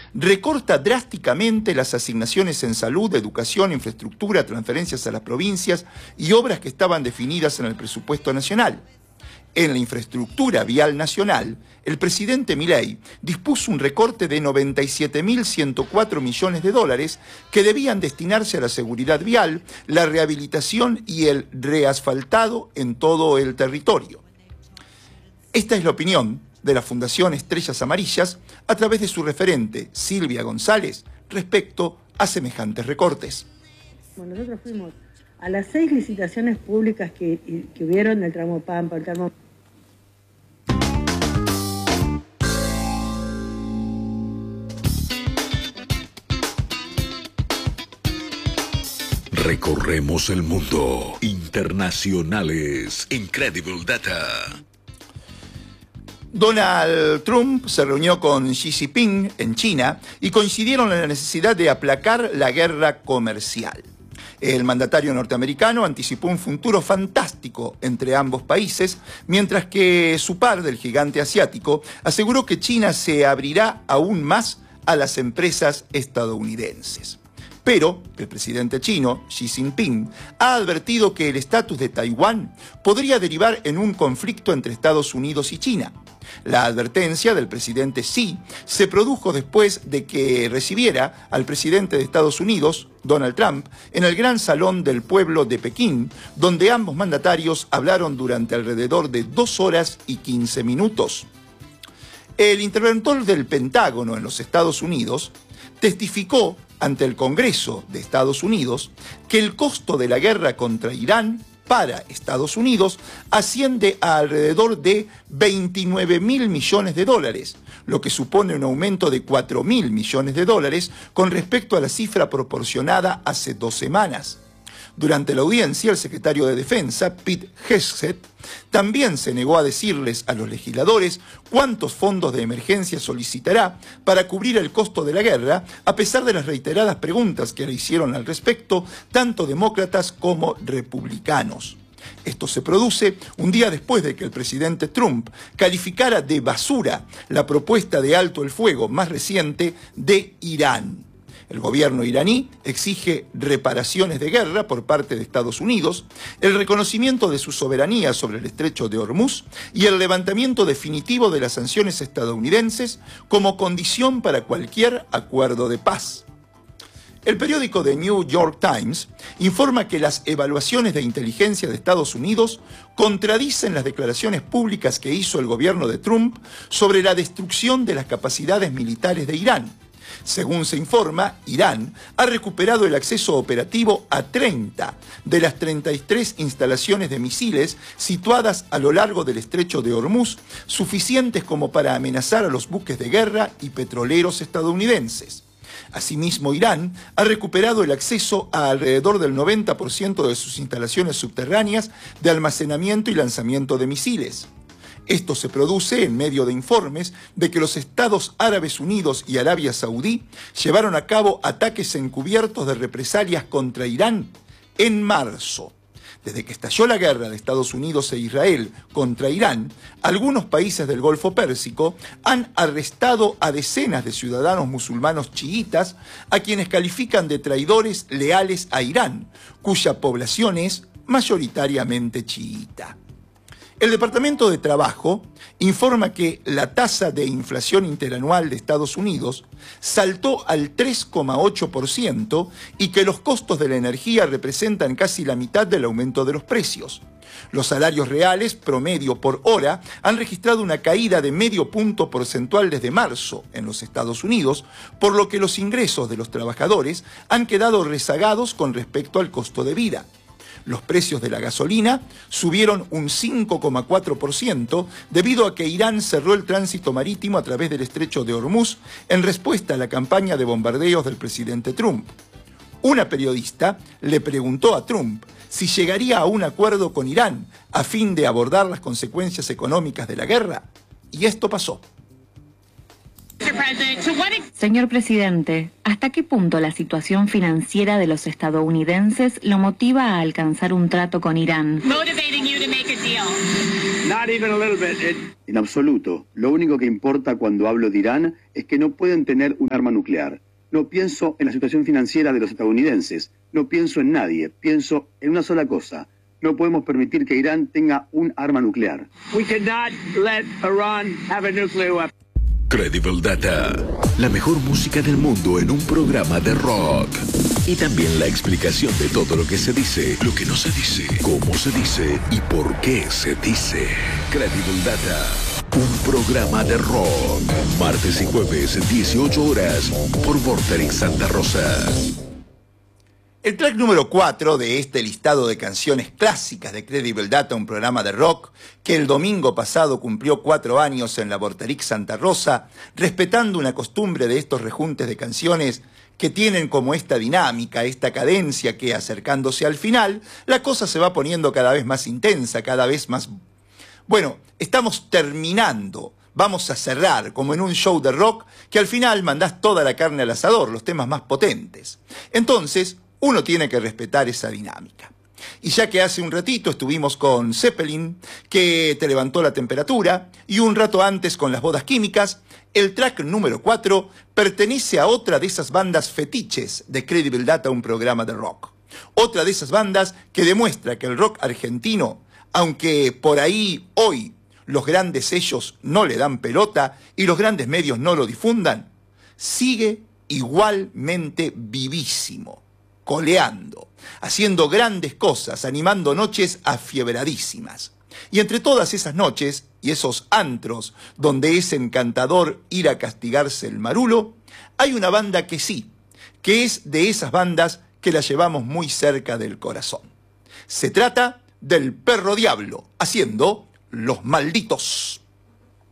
recorta drásticamente las asignaciones en salud, educación, infraestructura, transferencias a las provincias y obras que estaban definidas en el presupuesto nacional. En la infraestructura vial nacional, el presidente Milei dispuso un recorte de 97.104 millones de dólares que debían destinarse a la seguridad vial, la rehabilitación y el reasfaltado en todo el territorio. Esta es la opinión de la Fundación Estrellas Amarillas a través de su referente, Silvia González, respecto a semejantes recortes. Bueno, nosotros fuimos a las 6 licitaciones públicas que hubieron del tramo Pampa, el tramo... Recorremos el mundo. Internacionales. Incredible Data. Donald Trump se reunió con Xi Jinping en China y coincidieron en la necesidad de aplacar la guerra comercial. El mandatario norteamericano anticipó un futuro fantástico entre ambos países, mientras que su par del gigante asiático aseguró que China se abrirá aún más a las empresas estadounidenses. Pero el presidente chino, Xi Jinping, ha advertido que el estatus de Taiwán podría derivar en un conflicto entre Estados Unidos y China. La advertencia del presidente Xi se produjo después de que recibiera al presidente de Estados Unidos, Donald Trump, en el Gran Salón del Pueblo de Pekín, donde ambos mandatarios hablaron durante alrededor de 2 horas y 15 minutos. El interventor del Pentágono en los Estados Unidos testificó ante el Congreso de Estados Unidos que el costo de la guerra contra Irán para Estados Unidos asciende a alrededor de 29.000 millones de dólares, lo que supone un aumento de 4.000 millones de dólares con respecto a la cifra proporcionada hace 2 semanas. Durante la audiencia, el secretario de Defensa, Pete Hegseth, también se negó a decirles a los legisladores cuántos fondos de emergencia solicitará para cubrir el costo de la guerra, a pesar de las reiteradas preguntas que le hicieron al respecto tanto demócratas como republicanos. Esto se produce un día después de que el presidente Trump calificara de basura la propuesta de alto el fuego más reciente de Irán. El gobierno iraní exige reparaciones de guerra por parte de Estados Unidos, el reconocimiento de su soberanía sobre el estrecho de Hormuz y el levantamiento definitivo de las sanciones estadounidenses como condición para cualquier acuerdo de paz. El periódico The New York Times informa que las evaluaciones de inteligencia de Estados Unidos contradicen las declaraciones públicas que hizo el gobierno de Trump sobre la destrucción de las capacidades militares de Irán. Según se informa, Irán ha recuperado el acceso operativo a 30 de las 33 instalaciones de misiles situadas a lo largo del estrecho de Hormuz, suficientes como para amenazar a los buques de guerra y petroleros estadounidenses. Asimismo, Irán ha recuperado el acceso a alrededor del 90% de sus instalaciones subterráneas de almacenamiento y lanzamiento de misiles. Esto se produce en medio de informes de que los Estados Árabes Unidos y Arabia Saudí llevaron a cabo ataques encubiertos de represalias contra Irán en marzo. Desde que estalló la guerra de Estados Unidos e Israel contra Irán, algunos países del Golfo Pérsico han arrestado a decenas de ciudadanos musulmanos chiitas a quienes califican de traidores leales a Irán, cuya población es mayoritariamente chiita. El Departamento de Trabajo informa que la tasa de inflación interanual de Estados Unidos saltó al 3,8% y que los costos de la energía representan casi la mitad del aumento de los precios. Los salarios reales promedio por hora han registrado una caída de medio punto porcentual desde marzo en los Estados Unidos, por lo que los ingresos de los trabajadores han quedado rezagados con respecto al costo de vida. Los precios de la gasolina subieron un 5,4% debido a que Irán cerró el tránsito marítimo a través del estrecho de Hormuz en respuesta a la campaña de bombardeos del presidente Trump. Una periodista le preguntó a Trump si llegaría a un acuerdo con Irán a fin de abordar las consecuencias económicas de la guerra, y esto pasó. Señor presidente, ¿hasta qué punto la situación financiera de los estadounidenses lo motiva a alcanzar un trato con Irán? Not even a little bit. En absoluto. Lo único que importa cuando hablo de Irán es que no pueden tener un arma nuclear. No pienso en la situación financiera de los estadounidenses. No pienso en nadie. Pienso en una sola cosa. No podemos permitir que Irán tenga un arma nuclear. We cannot let Iran have a nuclear weapon. Credible Data. La mejor música del mundo en un programa de rock. Y también la explicación de todo lo que se dice, lo que no se dice, cómo se dice y por qué se dice. Credible Data. Un programa de rock. Martes y jueves, 18 horas, por Vorterix Santa Rosa. El track número 4 de este listado de canciones clásicas de Credible Data, un programa de rock que el domingo pasado cumplió 4 años en la Vorterix Santa Rosa, respetando una costumbre de estos rejuntes de canciones que tienen como esta dinámica, esta cadencia que acercándose al final, la cosa se va poniendo cada vez más intensa, cada vez más... Bueno, estamos terminando, vamos a cerrar como en un show de rock que al final mandás toda la carne al asador, los temas más potentes. Entonces, uno tiene que respetar esa dinámica. Y ya que hace un ratito estuvimos con Zeppelin, que te levantó la temperatura, y un rato antes con las bodas químicas, el track número 4 pertenece a otra de esas bandas fetiches de Credible Data, un programa de rock. Otra de esas bandas que demuestra que el rock argentino, aunque por ahí hoy los grandes sellos no le dan pelota y los grandes medios no lo difundan, sigue igualmente vivísimo, coleando, haciendo grandes cosas, animando noches afiebradísimas. Y entre todas esas noches y esos antros donde es encantador ir a castigarse el marulo, hay una banda que sí, que es de esas bandas que la llevamos muy cerca del corazón. Se trata del Perro Diablo, haciendo Los Malditos.